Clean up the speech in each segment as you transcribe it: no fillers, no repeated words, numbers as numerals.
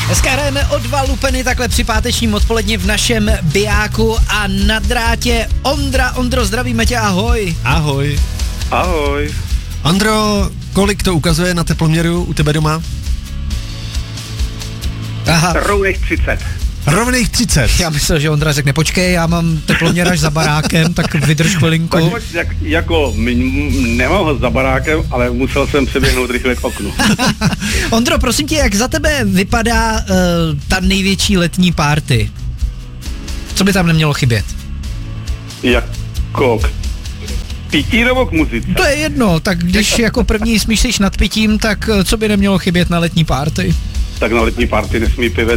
Dneska hrajeme o 2 lupeny takhle při pátečním odpoledni v našem bijáku a na drátě Ondra. Ondro, zdravíme tě, ahoj. Ahoj. Ahoj. Ondro, kolik to ukazuje na teploměru u tebe doma? Aha. Rovných 30. Rovných 30. Já myslel, že Ondra řekne, počkej, já mám teploměr až za barákem, tak vydrž chvilinku. Tak nemám ho za barákem, ale musel jsem přeběhnout rychle k oknu. Ondro, prosím tě, jak za tebe vypadá ta největší letní party? Co by tam nemělo chybět? Jako k pití nebo k muzice? To je jedno, tak když jako první smýšlíš nad pitím, tak co by nemělo chybět na letní party? Tak na letní party nesmí pivo.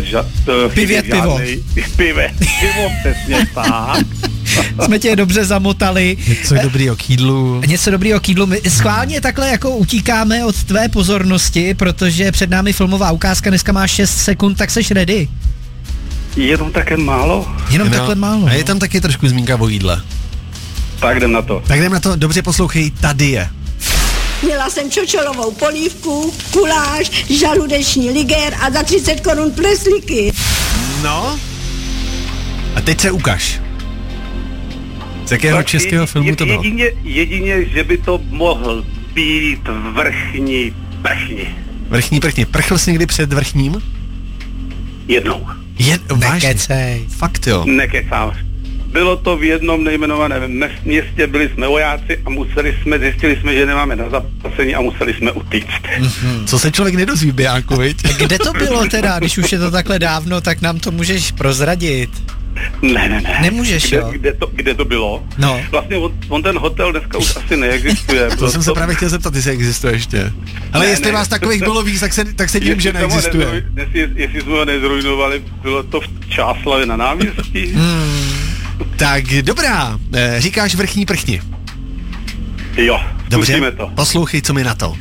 Pivo, přesně tak. Jsme tě dobře zamotali. Něco dobrýho k jídlu. Něco dobrýho k jídlu. My schválně takhle jako utíkáme od tvé pozornosti, protože před námi filmová ukázka, dneska má 6 sekund, tak seš ready. Jenom také málo? Jenom takhle málo. A je tam taky trošku zmínka o jídle. Tak jdem na to. Tak jdem na to, dobře poslouchej, tady je. Měla jsem čočolovou polívku, guláš, žaludeční ligér a za 30 korun pleslíky. No. A teď se ukaž. Z jakého českého filmu to bylo? Jedině, že by to mohl být vrchní prchni. Vrchní prchni. Prchl jsi někdy před vrchním? Jednou. Nekecej. Fakt jo. Nekecám. Bylo to v jednom nejmenovaném městě, byli jsme vojáci a zjistili jsme, že nemáme na zaplacení a museli jsme utíct. Co se člověk nedozví, bijáku, viď? Kde to bylo teda, když už je to takhle dávno, tak nám to můžeš prozradit. Ne. Nemůžeš, jo? Kde to bylo? No. Vlastně on ten hotel dneska už asi neexistuje. To jsem se právě chtěl zeptat, jestli existuje ještě. Ale jestli vás takových bylo víc, tak se divím, že neexistuje. Jestli jsme ho nezrujnovali, bylo to v Čáslavě na náměstí. Tak dobrá, říkáš vrchní prchni. Jo, dobře, zkusíme to. Poslouchej, co mi na to.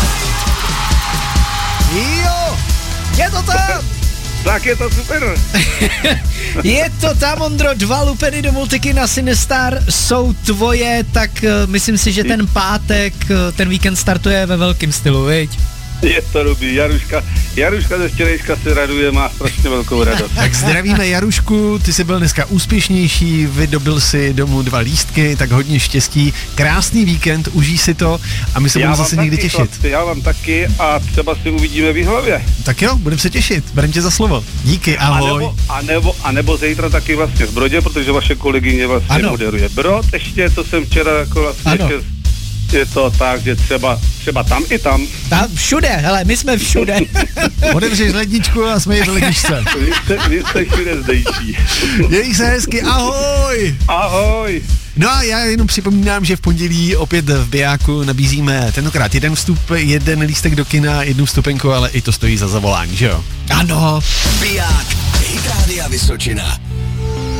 Jo, je to tam! Tak je to super. Je to tam, Ondro, 2 lupeny do multiky na Cinestar jsou tvoje, tak myslím si, že ten pátek, ten víkend startuje ve velkým stylu, viď? Je to dobrý, Jaruška ze včerejška se raduje, má strašně velkou radost. Tak zdravíme Jarušku, ty jsi byl dneska úspěšnější, vydobil si domů 2 lístky, tak hodně štěstí, krásný víkend, užij si to a my se budeme zase někdy těšit. Chlapci, já vám taky a třeba si uvidíme v Jihlavě. Tak jo, budeme se těšit, berem tě za slovo. Díky, ahoj. A nebo zítra taky vlastně v Brodě, protože vaše kolegyně vlastně moderuje Brod, ještě, co jsem včera jako vlastně je to tak, že třeba tam i tam. Tam všude, hele, my jsme všude. Odevřeš ledničku a jsme je v ledničce. Vy jste všude zdejší. Měj se hezky, ahoj. Ahoj. No a já jenom připomínám, že v pondělí opět v bijáku nabízíme tentokrát 1 vstup, 1 lístek do kina, 1 vstupenku, ale i to stojí za zavolání, že jo? Ano. Biják, Hit Rádia Vysočina.